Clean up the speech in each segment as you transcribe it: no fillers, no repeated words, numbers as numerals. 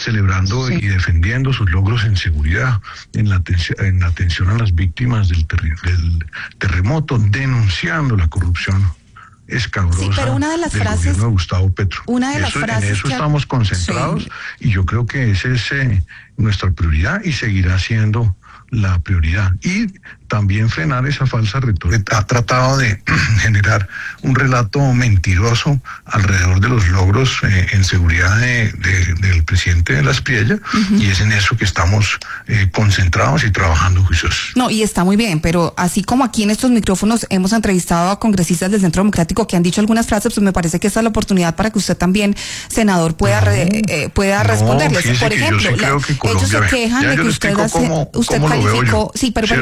celebrando Sí. y defendiendo sus logros en seguridad, en la atención a las víctimas del terremoto, denunciando la corrupción escabrosa Sí, pero una de las del frases, gobierno de Gustavo Petro. una de las En frases eso que estamos concentrados, sí. y yo creo que esa es nuestra prioridad y seguirá siendo la prioridad. Y también frenar esa falsa retórica. Ha tratado de generar un relato mentiroso alrededor de los logros en seguridad del presidente de la Espriella, y es en eso que estamos concentrados y trabajando juiciosos. No, y está muy bien, pero así como aquí en estos micrófonos hemos entrevistado a congresistas del Centro Democrático que han dicho algunas frases, pues me parece que esta es la oportunidad para que usted también, senador, pueda responderles. Por ejemplo, ellos se quejan de que usted calificó, sí, pero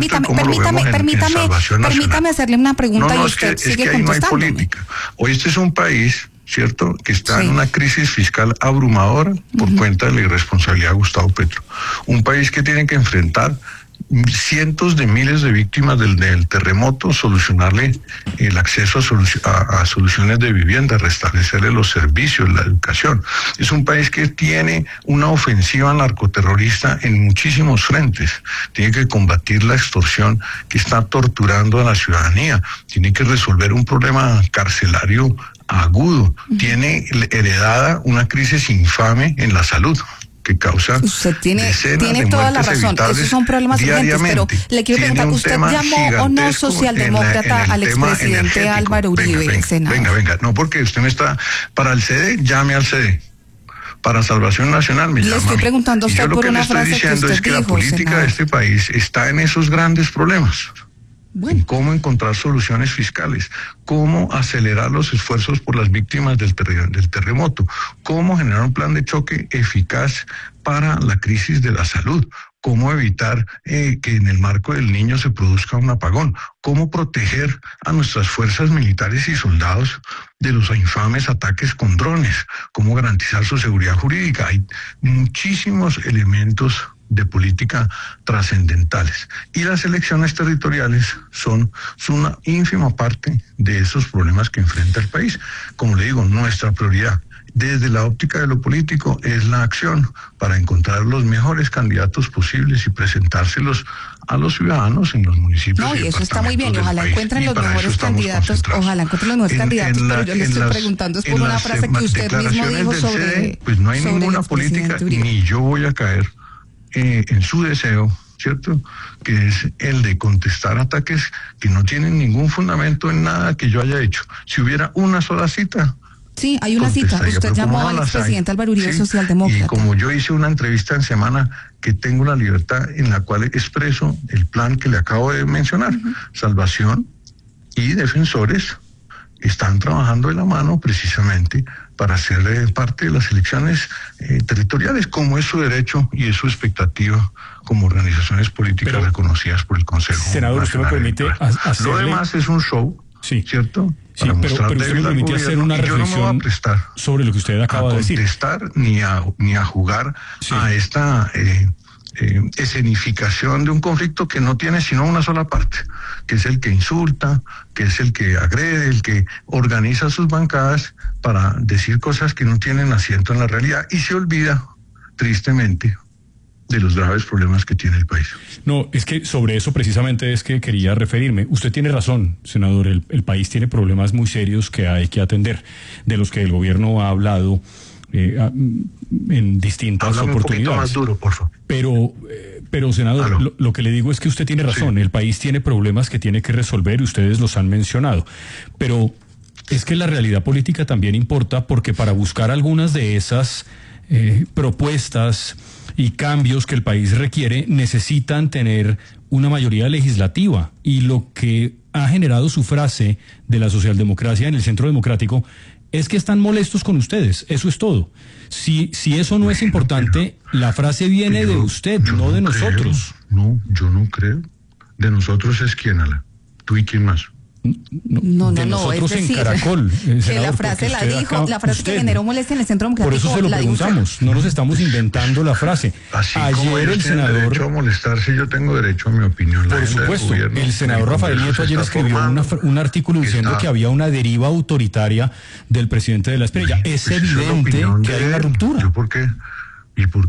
permítame hacerle una pregunta y usted sigue contestándome. Ahí no hay política. Hoy este es un país, ¿cierto?, que está en una crisis fiscal abrumadora por cuenta de la irresponsabilidad de Gustavo Petro. Un país que tiene que enfrentar cientos de miles de víctimas del terremoto, solucionarle el acceso a soluciones de vivienda, restablecerle los servicios, la educación. Es un país que tiene una ofensiva narcoterrorista en muchísimos frentes. Tiene que combatir la extorsión que está torturando a la ciudadanía. Tiene que resolver un problema carcelario agudo. Tiene heredada una crisis infame en la salud que causa usted tiene de toda la razón. Esos son problemas urgentes, pero le quiero preguntar, ¿usted llamó o no socialdemócrata al expresidente Álvaro Uribe, senador? Venga, no, porque usted me está, para el CD, llame al CD. Para Salvación Nacional me llama. Le estoy preguntando a usted por una frase que usted dijo, es que la política senador de este país está en esos grandes problemas. Bueno. En cómo encontrar soluciones fiscales, cómo acelerar los esfuerzos por las víctimas del terremoto, cómo generar un plan de choque eficaz para la crisis de la salud, cómo evitar que en el marco del niño se produzca un apagón, cómo proteger a nuestras fuerzas militares y soldados de los infames ataques con drones, cómo garantizar su seguridad jurídica. Hay muchísimos elementos de política trascendentales. Y las elecciones territoriales son una ínfima parte de esos problemas que enfrenta el país. Como le digo, nuestra prioridad desde la óptica de lo político es la acción para encontrar los mejores candidatos posibles y presentárselos a los ciudadanos en los municipios. No, y eso está muy bien, y ojalá encuentren los mejores candidatos, pero yo le estoy preguntando es por una frase que usted mismo dijo sobre... Pues no hay ninguna política, ni yo voy a caer en su deseo, ¿cierto?, que es el de contestar ataques que no tienen ningún fundamento en nada que yo haya hecho. Si hubiera una sola cita... Sí, hay una cita. Usted llamó al expresidente Álvaro Uribe, socialdemócrata. Y como yo hice una entrevista en Semana, que tengo la libertad, en la cual expreso el plan que le acabo de mencionar, Salvación y Defensores están trabajando de la mano precisamente para ser parte de las elecciones territoriales, como es su derecho y es su expectativa como organizaciones políticas reconocidas por el Consejo. Senador, usted me permite hacerle... Lo demás es un show, ¿cierto? Sí, pero usted me permite hacer una reflexión sobre lo que usted acaba de decir. Contestar ni a jugar a esta escenificación de un conflicto que no tiene sino una sola parte, que es el que insulta, que es el que agrede, el que organiza sus bancadas para decir cosas que no tienen asiento en la realidad y se olvida, tristemente, de los graves problemas que tiene el país. No, es que sobre eso precisamente es que quería referirme. Usted tiene razón, senador, el país tiene problemas muy serios que hay que atender, de los que el gobierno ha hablado en distintas oportunidades. Un poquito más duro, por favor. Pero senador, lo que le digo es que usted tiene razón, el país tiene problemas que tiene que resolver, ustedes los han mencionado, pero es que la realidad política también importa, porque para buscar algunas de esas propuestas y cambios que el país requiere, necesitan tener una mayoría legislativa, y lo que ha generado su frase de la socialdemocracia en el Centro Democrático es que están molestos con ustedes, eso es todo. Si eso no es importante, la frase viene de usted, no de nosotros. No, yo no creo. De nosotros es quién, Ala. ¿Tú y quién más? No, nosotros es decir, en Caracol, que senador, la frase la dijo, la frase que generó molestia en el Centro Democrático. Por eso se lo preguntamos, no nos estamos inventando la frase. Así ayer como el senador, derecho a molestarse, yo tengo derecho a mi opinión. Por supuesto, el senador Rafael Nieto ayer escribió un artículo diciendo que había una deriva autoritaria del presidente de la Espriella. Es evidente que hay una ruptura. ¿Yo por qué? ¿Y por